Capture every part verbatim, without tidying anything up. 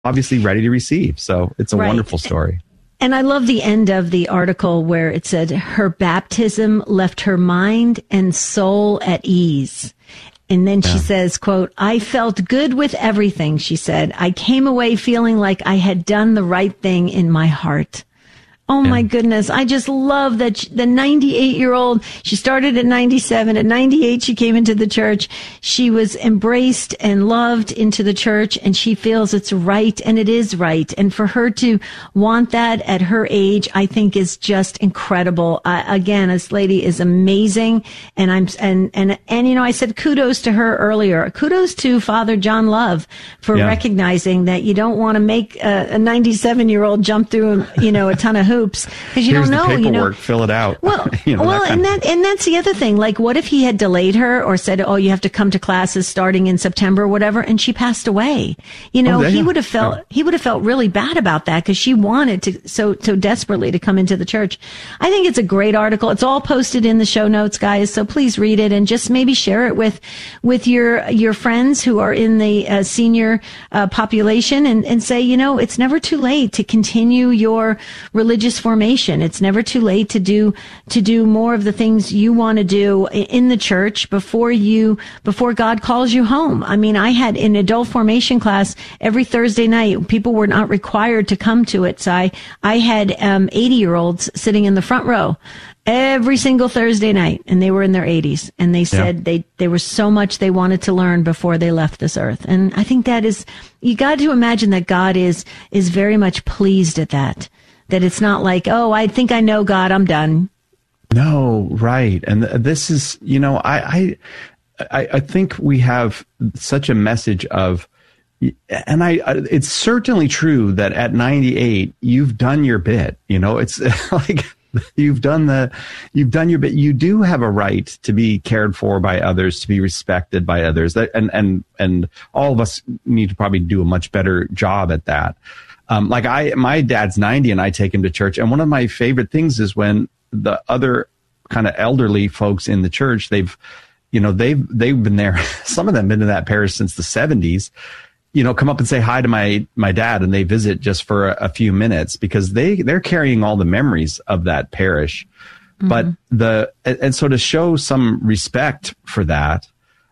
obviously ready to receive. So it's a right. wonderful story. And I love the end of the article where it said her baptism left her mind and soul at ease. And then she yeah. says, quote, I felt good with everything, she said. I came away feeling like I had done the right thing in my heart. Oh, my goodness. I just love that she, the ninety-eight-year-old, she started at ninety-seven. At ninety-eight, she came into the church. She was embraced and loved into the church, and she feels it's right, and it is right. And for her to want that at her age, I think is just incredible. Uh, again, this lady is amazing. And I'm, and, and, and, you know, I said kudos to her earlier. Kudos to Father John Love for yeah. recognizing that you don't want to make a, a ninety-seven-year-old jump through, you know, a ton of hoops. Because you Here's don't know, the paperwork, you know, fill it out. Well, you know, well, that and that and that's the other thing. Like, what if he had delayed her or said, "Oh, you have to come to classes starting in September, or whatever," and she passed away? You know, oh, he would have felt yeah. he would have felt really bad about that because she wanted to so so desperately to come into the church. I think it's a great article. It's all posted in the show notes, guys. So please read it and just maybe share it with with your your friends who are in the uh, senior uh, population, and and say, you know, it's never too late to continue your religious formation. It's never too late to do to do more of the things you want to do in the church before you before God calls you home. I mean, I had an adult formation class every Thursday night. People were not required to come to it, so I I had um eighty year olds sitting in the front row every single Thursday night, and they were in their eighties, and they said yeah. they there was so much they wanted to learn before they left this earth. And I think that is, you got to imagine that God is is very much pleased at that. That it's not like, oh, I think I know God, I'm done. No, right. And this is, you know, I, I, I think we have such a message of, and I, it's certainly true that at ninety-eight, you've done your bit. You know, it's like you've done the, you've done your bit. You do have a right to be cared for by others, to be respected by others. That, and, and, and all of us need to probably do a much better job at that. Um, like I, my dad's ninety and I take him to church. And one of my favorite things is when the other kind of elderly folks in the church, they've, you know, they've, they've been there. Some of them been in that parish since the seventies, you know, come up and say hi to my, my dad, and they visit just for a, a few minutes because they, they're carrying all the memories of that parish. Mm-hmm. But the, and, and so to show some respect for that,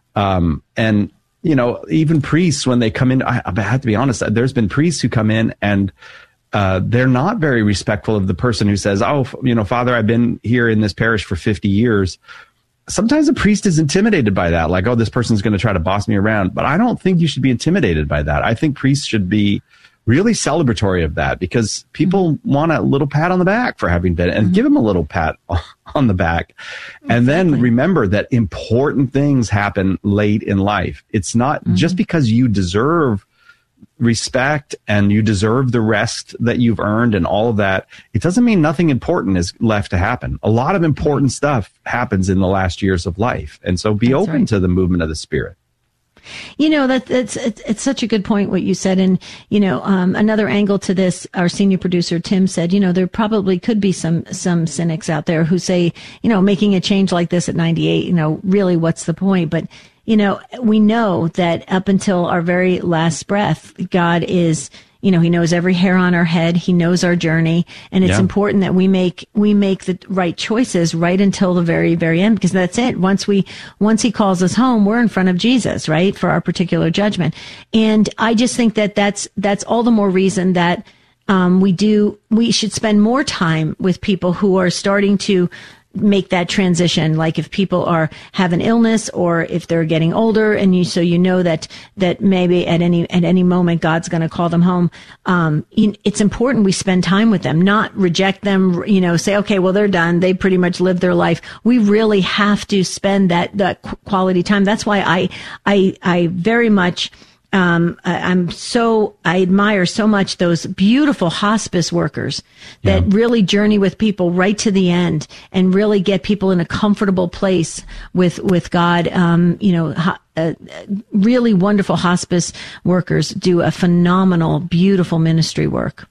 um, and, you know, even priests, when they come in, I, I have to be honest, there's been priests who come in and uh, they're not very respectful of the person who says, oh, you know, Father, I've been here in this parish for fifty years. Sometimes a priest is intimidated by that, like, oh, this person's going to try to boss me around. But I don't think you should be intimidated by that. I think priests should be really celebratory of that, because people mm-hmm. want a little pat on the back for having been, and mm-hmm. give them a little pat on the back. Exactly. And then remember that important things happen late in life. It's not mm-hmm. just because you deserve respect and you deserve the rest that you've earned and all of that, it doesn't mean nothing important is left to happen. A lot of important stuff happens in the last years of life. And so be That's open right. to the movement of the Spirit. You know, that that's it's, it's such a good point what you said. And, you know, um, another angle to this, our senior producer, Tim, said, you know, there probably could be some some cynics out there who say, you know, making a change like this at ninety-eight, you know, really, what's the point? But, you know, we know that up until our very last breath, God is, you know, he knows every hair on our head. He knows our journey. And it's yeah. important that we make, we make the right choices right until the very, very end, because that's it. Once we, once he calls us home, we're in front of Jesus, right? For our particular judgment. And I just think that that's, that's all the more reason that, um, we do, we should spend more time with people who are starting to make that transition. Like if people are have an illness, or if they're getting older, and you so you know that that maybe at any at any moment God's going to call them home. Um, it's important we spend time with them, not reject them. You know, say, okay, well, they're done. They pretty much lived their life. We really have to spend that that quality time. That's why I I I very much. Um, I'm so, I admire so much those beautiful hospice workers that yeah. really journey with people right to the end and really get people in a comfortable place with, with God. Um, you know, ho- uh, really wonderful hospice workers do a phenomenal, beautiful ministry work.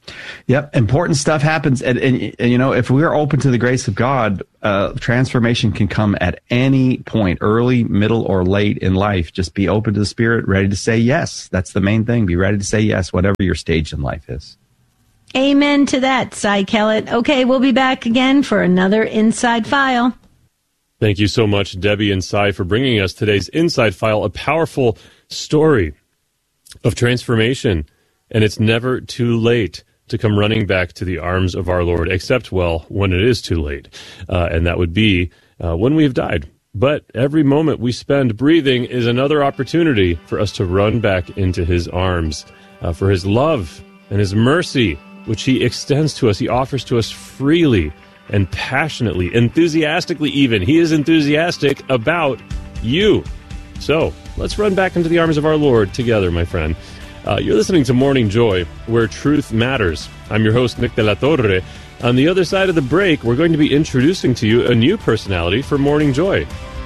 Yep. Important stuff happens. And, and, and, you know, if we're open to the grace of God, uh, transformation can come at any point, early, middle, or late in life. Just be open to the Spirit, ready to say yes. That's the main thing. Be ready to say yes, whatever your stage in life is. Amen to that, Cy Kellett. Okay, we'll be back again for another Inside File. Thank you so much, Debbie and Cy, for bringing us today's Inside File, a powerful story of transformation. And it's never too late to come running back to the arms of our Lord, except, well, when it is too late. Uh, and that would be uh, when we've died. But every moment we spend breathing is another opportunity for us to run back into his arms, uh, for his love and his mercy, which he extends to us. He offers to us freely and passionately, enthusiastically even. He is enthusiastic about you. So let's run back into the arms of our Lord together, my friend. Uh, you're listening to Morning Joy, where truth matters. I'm your host, Nick de la Torre. On the other side of the break, we're going to be introducing to you a new personality for Morning Joy.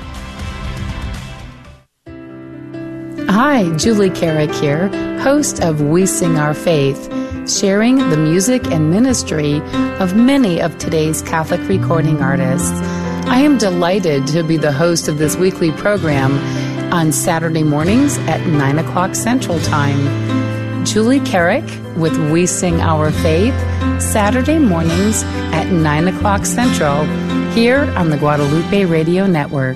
Hi, Julie Carrick here, host of We Sing Our Faith, sharing the music and ministry of many of today's Catholic recording artists. I am delighted to be the host of this weekly program on Saturday mornings at nine o'clock Central Time. Julie Carrick with We Sing Our Faith, Saturday mornings at nine o'clock Central, here on the Guadalupe Radio Network.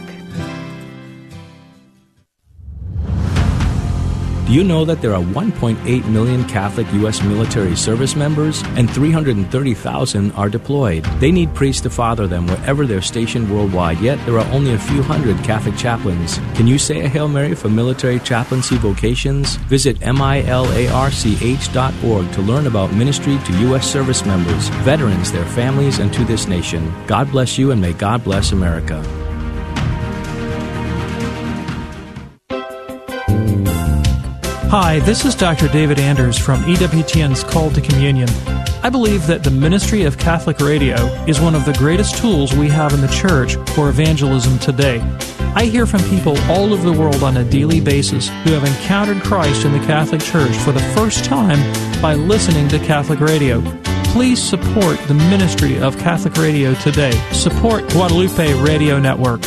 Do you know that there are one point eight million Catholic U S military service members and three hundred thirty thousand are deployed? They need priests to father them wherever they're stationed worldwide, yet there are only a few hundred Catholic chaplains. Can you say a Hail Mary for military chaplaincy vocations? Visit milarch dot org to learn about ministry to U S service members, veterans, their families, and to this nation. God bless you, and may God bless America. Hi, this is Doctor David Anders from E W T N's Call to Communion. I believe that the ministry of Catholic radio is one of the greatest tools we have in the Church for evangelism today. I hear from people all over the world on a daily basis who have encountered Christ in the Catholic Church for the first time by listening to Catholic radio. Please support the ministry of Catholic radio today. Support Guadalupe Radio Network.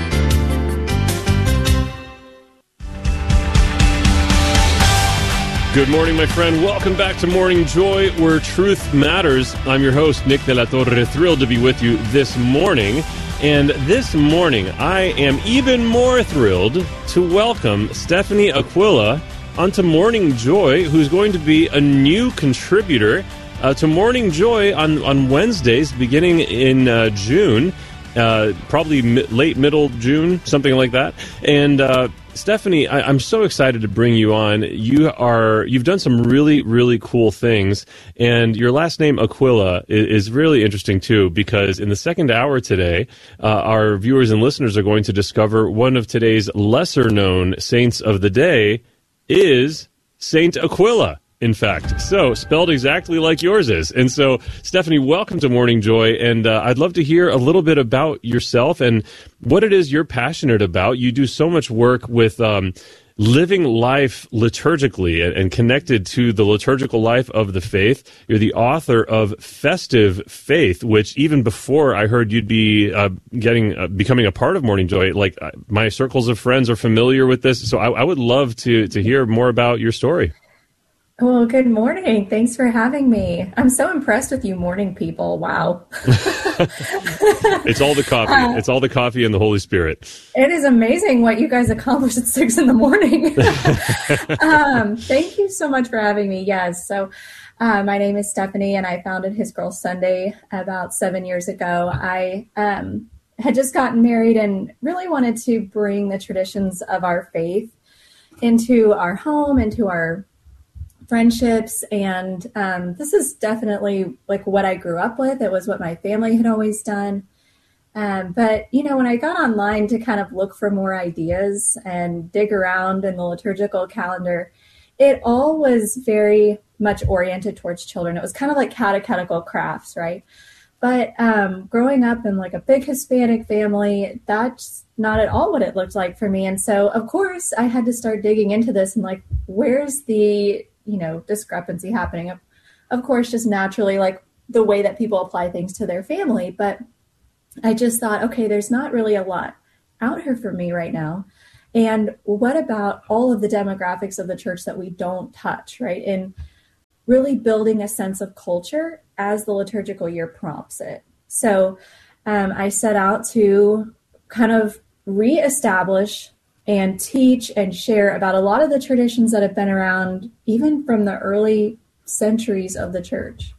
Good morning, my friend. Welcome back to Morning Joy, where truth matters. I'm your host, Nick de la Torre, thrilled to be with you this morning. And this morning, I am even more thrilled to welcome Stephanie Aquila onto Morning Joy, who's going to be a new contributor uh, to Morning Joy on, on Wednesdays, beginning in uh, June, uh, probably mi- late, middle June, something like that. And uh Stephanie, I, I'm so excited to bring you on. You are, you've done some really, really cool things, and your last name, Aquila, is, is really interesting, too, because in the second hour today, uh, our viewers and listeners are going to discover one of today's lesser-known saints of the day is Saint Aquila, in fact. So, spelled exactly like yours is. And so, Stephanie, welcome to Morning Joy, and uh, I'd love to hear a little bit about yourself and what it is you're passionate about. You do so much work with um, living life liturgically and, and connected to the liturgical life of the faith. You're the author of Festive Faith, which even before I heard you'd be uh, getting uh, becoming a part of Morning Joy, like uh, my circles of friends are familiar with this. So I, I would love to to hear more about your story. Well, good morning. Thanks for having me. I'm so impressed with you morning people. Wow. It's all the coffee. Uh, it's all the coffee and the Holy Spirit. It is amazing what you guys accomplish at six in the morning. um, thank you so much for having me. Yes. So uh, my name is Stephanie, and I founded His Girl Sunday about seven years ago. I um, had just gotten married and really wanted to bring the traditions of our faith into our home, into our friendships, and um, this is definitely like what I grew up with. It was what my family had always done. Um, but, you know, when I got online to kind of look for more ideas and dig around in the liturgical calendar, it all was very much oriented towards children. It was kind of like catechetical crafts, right? But um, growing up in like a big Hispanic family, that's not at all what it looked like for me. And so, of course, I had to start digging into this and like, where's the you know, discrepancy happening. Of, of course, just naturally like the way that people apply things to their family. But I just thought, okay, there's not really a lot out here for me right now. And what about all of the demographics of the church that we don't touch, right? And really building a sense of culture as the liturgical year prompts it. So um, I set out to kind of reestablish and teach and share about a lot of the traditions that have been around even from the early centuries of the church.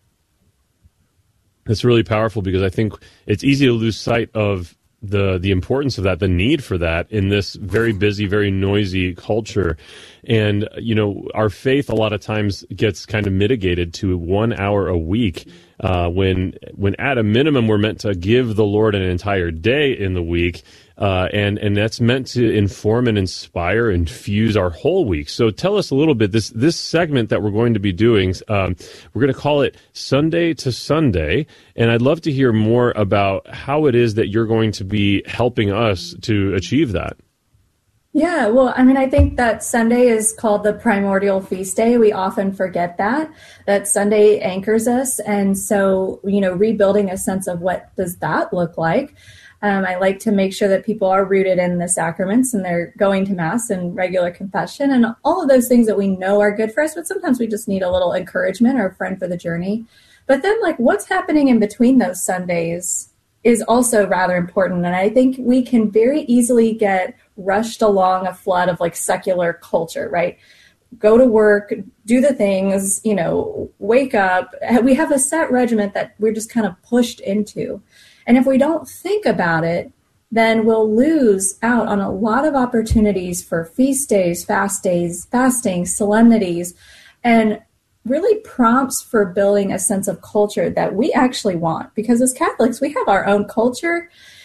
That's really powerful, because I think it's easy to lose sight of the the importance of that, the need for that in this very busy, very noisy culture. And, you know, our faith a lot of times gets kind of mitigated to one hour a week, uh, when when at a minimum we're meant to give the Lord an entire day in the week. Uh, and, and that's meant to inform and inspire and fuse our whole week. So tell us a little bit, this, this segment that we're going to be doing, um, we're going to call it Sunday to Sunday. And I'd love to hear more about how it is that you're going to be helping us to achieve that. Yeah, well, I mean, I think that Sunday is called the primordial feast day. We often forget that, that Sunday anchors us. And so, you know, rebuilding a sense of what does that look like? Um, I like to make sure that people are rooted in the sacraments and they're going to Mass and regular confession and all of those things that we know are good for us, but sometimes we just need a little encouragement or a friend for the journey. But then, like, what's happening in between those Sundays is also rather important. And I think we can very easily get rushed along a flood of, like, secular culture, right? Go to work, do the things, you know, wake up. We have a set regimen that we're just kind of pushed into. And if we don't think about it, then we'll lose out on a lot of opportunities for feast days, fast days, fasting, solemnities, and really prompts for building a sense of culture that we actually want. Because as Catholics, we have our own culture.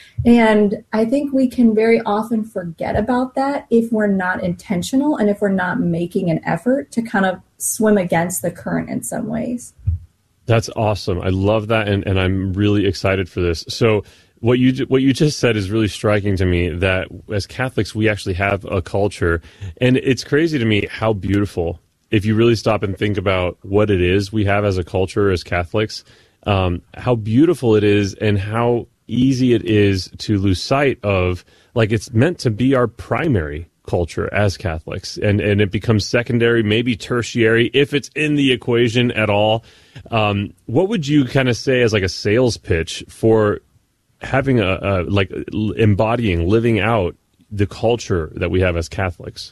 And I think we can very often forget about that if we're not intentional and if we're not making an effort to kind of swim against the current in some ways. That's awesome. I love that, and, and I'm really excited for this. So what you what you just said is really striking to me, that as Catholics, we actually have a culture, and it's crazy to me how beautiful, if you really stop and think about what it is we have as a culture as Catholics, um, how beautiful it is and how easy it is to lose sight of, like, it's meant to be our primary culture as Catholics, and and it becomes secondary, maybe tertiary, if it's in the equation at all. Um, what would you kind of say as like a sales pitch for having a, a like embodying, living out the culture that we have as Catholics?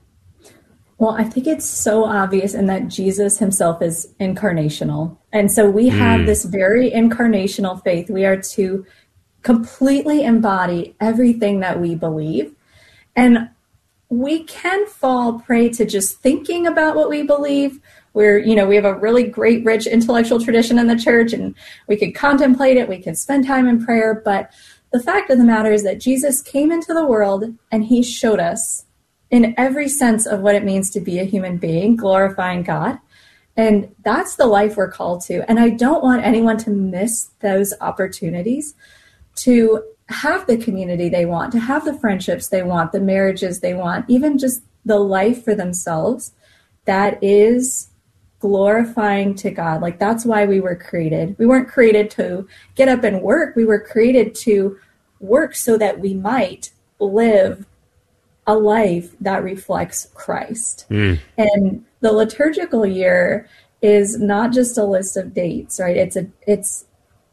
Well, I think it's so obvious in that Jesus himself is incarnational, and so we have mm. this very incarnational faith. We are to completely embody everything that we believe, and we can fall prey to just thinking about what we believe. We're, you know, we have a really great, rich intellectual tradition in the church, and we could contemplate it. We could spend time in prayer. But the fact of the matter is that Jesus came into the world and he showed us in every sense of what it means to be a human being, glorifying God. And that's the life we're called to. And I don't want anyone to miss those opportunities to have the community they want, to have the friendships they want, the marriages they want, even just the life for themselves that is glorifying to God. Like, that's why we were created. We weren't created to get up and work. We were created to work so that we might live a life that reflects Christ. Mm. And the liturgical year is not just a list of dates, right? It's a, it's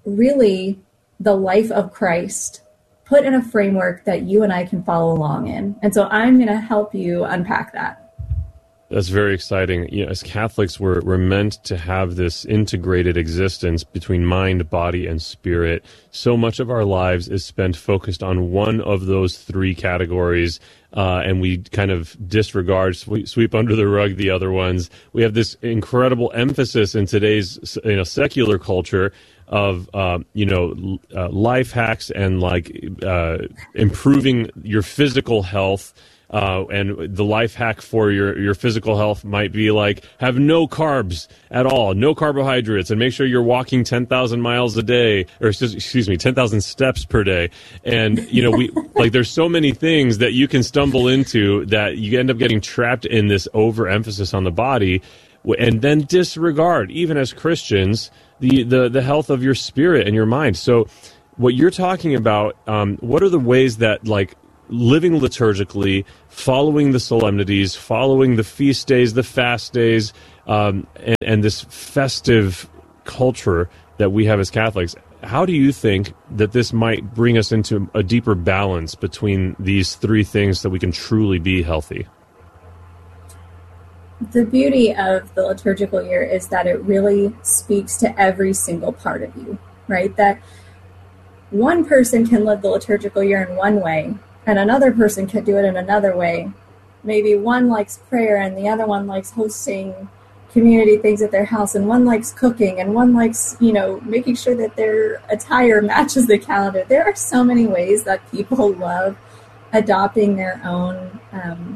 really the life of Christ put in a framework that you and I can follow along in. And so I'm going to help you unpack that. That's very exciting. You know, as Catholics, we're we're meant to have this integrated existence between mind, body, and spirit. So much of our lives is spent focused on one of those three categories, uh, and we kind of disregard, sweep, sweep under the rug the other ones. We have this incredible emphasis in today's, you know, secular culture of, uh, you know, uh, life hacks and like uh, improving your physical health. Uh, and the life hack for your, your physical health might be like have no carbs at all, no carbohydrates, and make sure you're walking ten thousand miles a day, or excuse me, ten thousand steps per day. And, you know, we like there's so many things that you can stumble into that you end up getting trapped in this overemphasis on the body. and then disregard, even as Christians, the, the, the health of your spirit and your mind. So what you're talking about, um, what are the ways that, like, living liturgically, following the solemnities, following the feast days, the fast days, um, and, and this festive culture that we have as Catholics, how do you think that this might bring us into a deeper balance between these three things so that we can truly be healthy? The beauty of the liturgical year is that it really speaks to every single part of you, right? That one person can live the liturgical year in one way, and another person can do it in another way. Maybe one likes prayer, and the other one likes hosting community things at their house, and one likes cooking, and one likes, you know, making sure that their attire matches the calendar. There are so many ways that people love adopting their own um,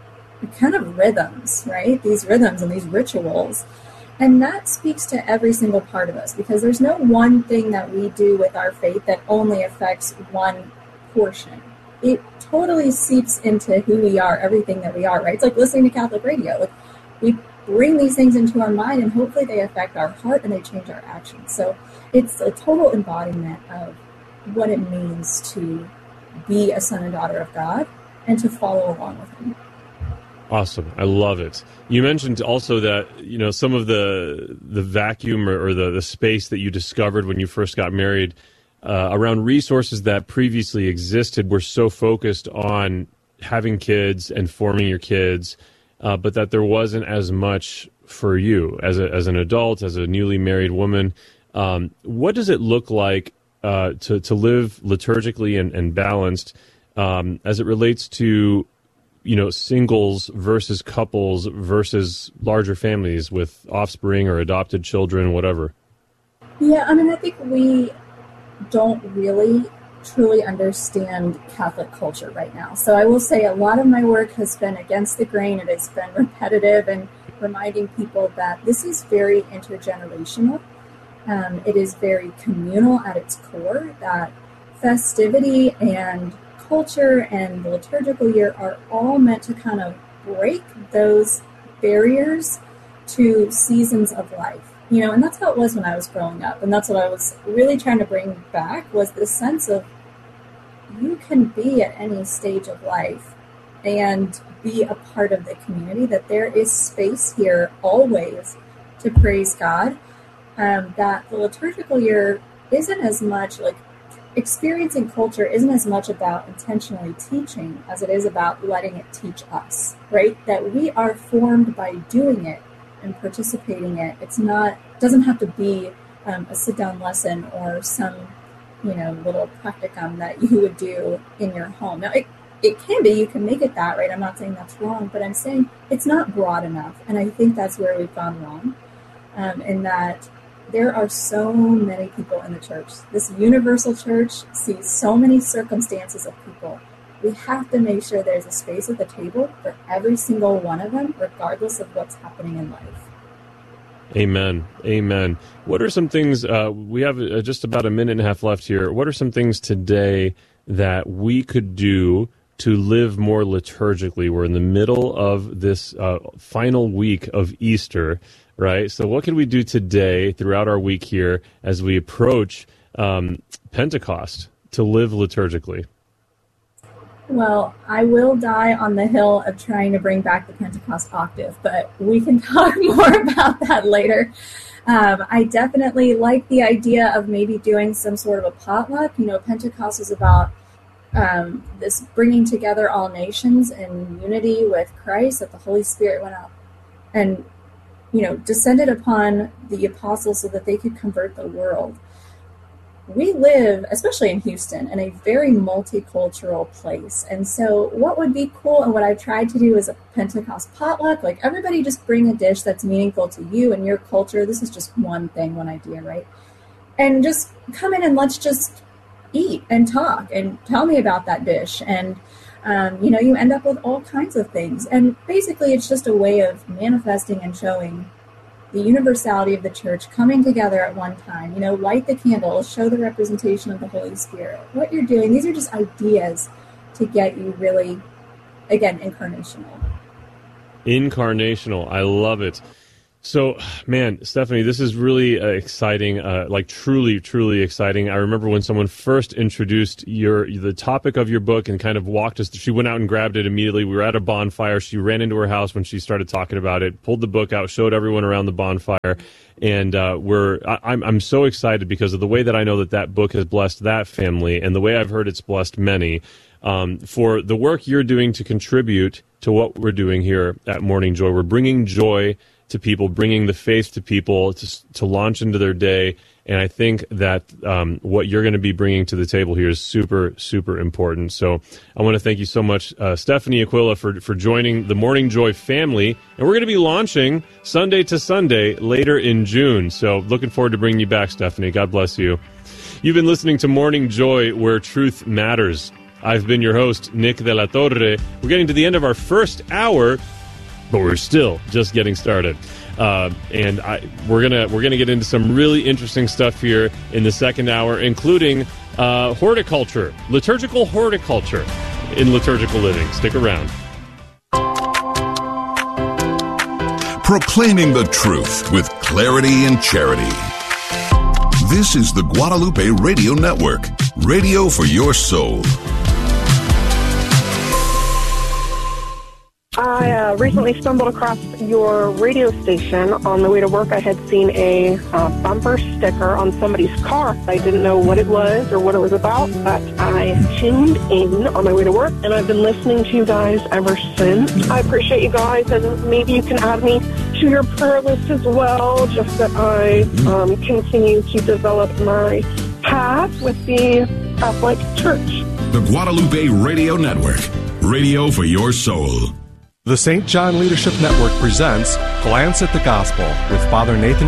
kind of rhythms, right? These rhythms and these rituals. And that speaks to every single part of us, because there's no one thing that we do with our faith that only affects one portion. It totally seeps into who we are, everything that we are, right? It's like listening to Catholic radio. Like, we bring these things into our mind, and hopefully they affect our heart and they change our actions. So it's a total embodiment of what it means to be a son and daughter of God and to follow along with him. Awesome. I love it. You mentioned also that, you know, some of the the vacuum or, or the, the space that you discovered when you first got married uh, around resources that previously existed were so focused on having kids and forming your kids, uh, but that there wasn't as much for you as a, as an adult, as a newly married woman. Um, what does it look like uh, to, to live liturgically and, and balanced um, as it relates to, you know, singles versus couples versus larger families with offspring or adopted children, whatever? Yeah, I mean, I think we don't really truly understand Catholic culture right now. So I will say a lot of my work has been against the grain. It has been repetitive and reminding people that this is very intergenerational. Um, it is very communal at its core, that festivity and culture and the liturgical year are all meant to kind of break those barriers to seasons of life. You know, and that's how it was when I was growing up. And that's what I was really trying to bring back, was this sense of you can be at any stage of life and be a part of the community, that there is space here always to praise God. Um, that the liturgical year isn't as much like experiencing culture isn't as much about intentionally teaching as it is about letting it teach us, right? That we are formed by doing it and participating in it. It's not, doesn't have to be um, a sit-down lesson or some, you know, little practicum that you would do in your home. Now, it, it can be, you can make it that, right? I'm not saying that's wrong, but I'm saying it's not broad enough. And I think that's where we've gone wrong, um, in that there are so many people in the church. This universal church sees so many circumstances of people. We have to make sure there's a space at the table for every single one of them, regardless of what's happening in life. Amen. Amen. What are some things, uh, we have uh, just about a minute and a half left here. What are some things today that we could do to live more liturgically? We're in the middle of this uh, final week of Easter, right? So what can we do today throughout our week here as we approach um, Pentecost to live liturgically? Well, I will die on the hill of trying to bring back the Pentecost octave, but we can talk more about that later. Um, I definitely like the idea of maybe doing some sort of a potluck. You know, Pentecost is about um, this bringing together all nations in unity with Christ, that the Holy Spirit went out and, you know, descended upon the apostles so that they could convert the world. We live, especially in Houston, in a very multicultural place. And so what would be cool, and what I've tried to do is a Pentecost potluck, like everybody just bring a dish that's meaningful to you and your culture. This is just one thing, one idea, right? And just come in and let's just eat and talk and tell me about that dish. And, um, you know, you end up with all kinds of things. And basically it's just a way of manifesting and showing the universality of the church coming together at one time. You know, light the candles, show the representation of the Holy Spirit. What you're doing, these are just ideas to get you really, again, incarnational. Incarnational. I love it. So, man, Stephanie, this is really uh, exciting, uh, like truly, truly exciting. I remember when someone first introduced your the topic of your book and kind of walked us. She went out and grabbed it immediately. We were at a bonfire. She ran into her house when she started talking about it, pulled the book out, showed everyone around the bonfire. And uh, we're I, I'm I'm so excited because of the way that I know that that book has blessed that family and the way I've heard it's blessed many. Um, for the work you're doing to contribute to what we're doing here at Morning Joy. We're bringing joy to people, bringing the faith to people to, to launch into their day. And I think that um, what you're going to be bringing to the table here is super, super important. So I want to thank you so much, uh, Stephanie Aquila, for, for joining the Morning Joy family. And we're going to be launching Sunday to Sunday later in June. So looking forward to bringing you back, Stephanie. God bless you. You've been listening to Morning Joy, where truth matters. I've been your host, Nick de la Torre. We're getting to the end of our first hour, but we're still just getting started. Uh, and I, we're gonna we're gonna get into some really interesting stuff here in the second hour, including uh, horticulture, liturgical horticulture in liturgical living. Stick around. Proclaiming the truth with clarity and charity. This is the Guadalupe Radio Network, radio for your soul. I uh, recently stumbled across your radio station. On the way to work, I had seen a uh, bumper sticker on somebody's car. I didn't know what it was or what it was about, but I tuned in on my way to work, and I've been listening to you guys ever since. I appreciate you guys, and maybe you can add me to your prayer list as well, just that I um, continue to develop my path with the Catholic Church. The Guadalupe Radio Network, radio for your soul. The Saint John Leadership Network presents Glance at the Gospel with Father Nathan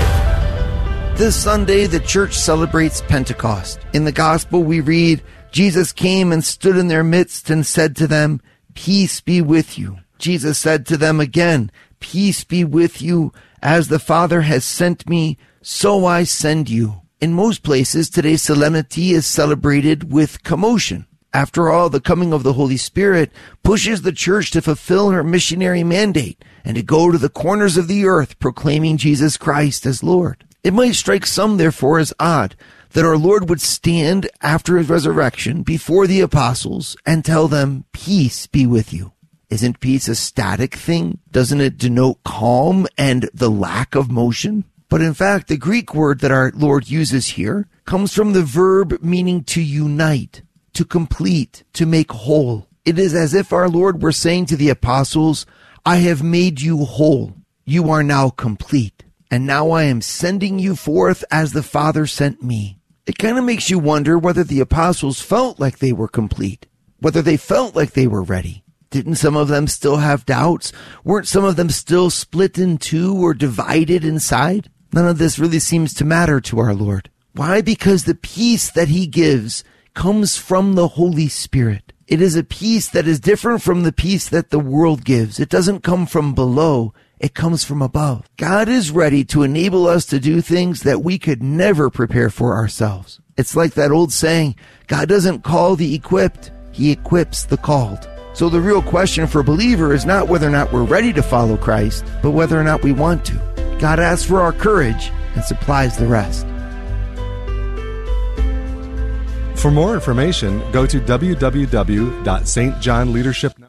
Cromley. This Sunday, the church celebrates Pentecost. In the Gospel, we read, Jesus came and stood in their midst and said to them, "Peace be with you." Jesus said to them again, "Peace be with you. As the Father has sent me, so I send you." In most places, today's solemnity is celebrated with commotion. After all, the coming of the Holy Spirit pushes the church to fulfill her missionary mandate and to go to the corners of the earth proclaiming Jesus Christ as Lord. It might strike some, therefore, as odd that our Lord would stand after his resurrection before the apostles and tell them, "Peace be with you." Isn't peace a static thing? Doesn't it denote calm and the lack of motion? But in fact, the Greek word that our Lord uses here comes from the verb meaning to unite, to complete, to make whole. It is as if our Lord were saying to the apostles, "I have made you whole. You are now complete. And now I am sending you forth as the Father sent me." It kind of makes you wonder whether the apostles felt like they were complete, whether they felt like they were ready. Didn't some of them still have doubts? Weren't some of them still split in two or divided inside? None of this really seems to matter to our Lord. Why? Because the peace that he gives comes from the Holy Spirit. It is a peace that is different from the peace that the world gives. It doesn't come from below. It comes from above. God is ready to enable us to do things that we could never prepare for ourselves. It's like that old saying, God doesn't call the equipped, he equips the called. So the real question for a believer is not whether or not we're ready to follow Christ, but whether or not we want to. God asks for our courage and supplies the rest. For more information, go to w w w dot s t john leadership